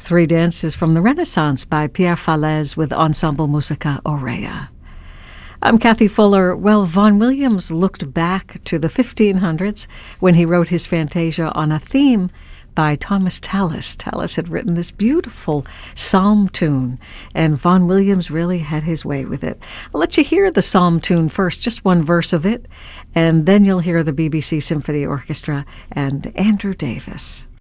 Three dances from the Renaissance by Pierre Falez with Ensemble Musica Aurea. I'm Kathy Fuller. Well, Vaughan Williams looked back to the 1500s when he wrote his Fantasia on a theme by Thomas Tallis. Tallis had written this beautiful psalm tune, and Vaughan Williams really had his way with it. I'll let you hear the psalm tune first, just one verse of it, and then you'll hear the BBC Symphony Orchestra and Andrew Davis.